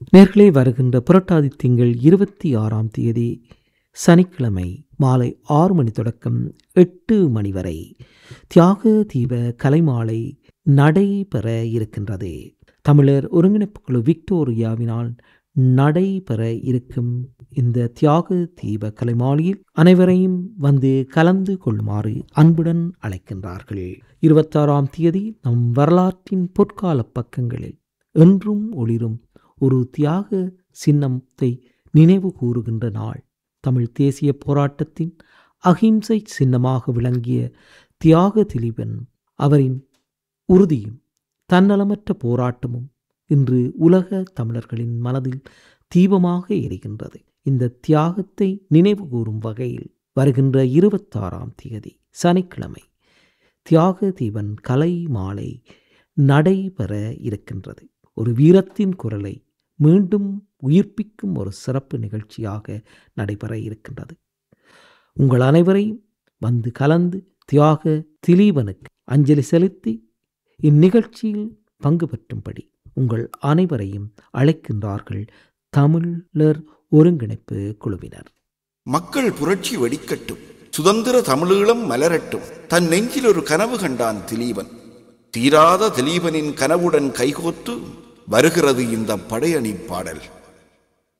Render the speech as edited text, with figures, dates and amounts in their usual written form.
நேர்களே, வருகின்ற புரட்டாதி திங்கள் 26ஆம் தேதி சனிக்கிழமை மாலை 6 மணி தொடக்கம் 8 மணி வரை தியாக தீப கலைமாலை நடைபெற இருக்கின்றது. தமிழர் ஒருங்கிணைப்பு குழு விக்டோரியாவினால் நடைபெற இருக்கும் இந்த தியாக தீப கலைமாலையில் அனைவரையும் வந்து கலந்து கொள்ளுமாறு அன்புடன் அழைக்கின்றார்கள். 26ஆம் தேதி நம் வரலாற்றின் பொற்கால பக்கங்களில் என்றும் ஒளிரும் ஒரு தியாக சின்னத்தை நினைவு கூறுகின்ற நாள். தமிழ் தேசிய போராட்டத்தின் அகிம்சை சின்னமாக விளங்கிய தியாக திலீபன் அவரின் உறுதியும் தன்னலமற்ற போராட்டமும் இன்று உலக தமிழர்களின் மனதில் தீபமாக எரிகின்றது. இந்த தியாகத்தை நினைவு கூறும் வகையில் வருகின்ற 26ஆம் தேதி சனிக்கிழமை தியாக தீபன் கலை மாலை நடைபெற இருக்கின்றது. ஒரு வீரத்தின் குரலை மீண்டும் உயிர்ப்பிக்கும் ஒரு சிறப்பு நிகழ்ச்சியாக நடைபெற இருக்கின்றது. உங்கள் அனைவரையும் வந்து கலந்து தியாக திலீபனுக்கு அஞ்சலி செலுத்தி இந்நிகழ்ச்சியில் பங்கு பெற்றும்படி உங்கள் அனைவரையும் அழைக்கின்றார்கள் தமிழர் ஒருங்கிணைப்பு குழுவினர். மக்கள் புரட்சி வெடிக்கட்டும், சுதந்திர தமிழீழம் மலரட்டும். தன் நெஞ்சில் ஒரு கனவு கண்டான் திலீபன். தீராத திலீபனின் கனவுடன் கைகோத்து வருகிறது இந்த படையணி பாடல்.